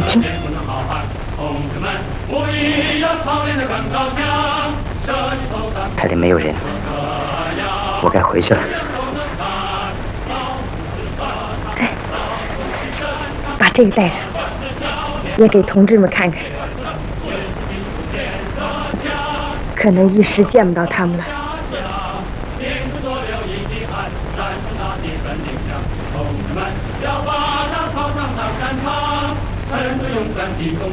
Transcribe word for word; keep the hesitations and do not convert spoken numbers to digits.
听。 这里没有人，我该回去了。 哎，把这个带上，也给同志们看看。可能一时见不到他们了。